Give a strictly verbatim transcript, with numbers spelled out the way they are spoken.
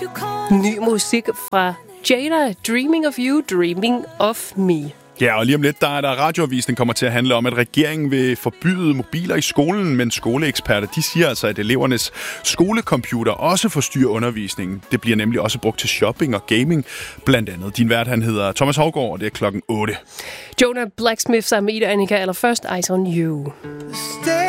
Ny musik fra Jada, Dreaming of You, Dreaming of Me. Ja, og lige om lidt, der er der radioavisen kommer til at handle om, at regeringen vil forbyde mobiler i skolen, men skoleeksperter, de siger altså, at elevernes skolecomputer også forstyrrer undervisningen. Det bliver nemlig også brugt til shopping og gaming, blandt andet. Din vært, han hedder Thomas Haugaard, og det er klokken otte. Jonah Blacksmith sammen med Ida Annika, allerførst Eyes on You.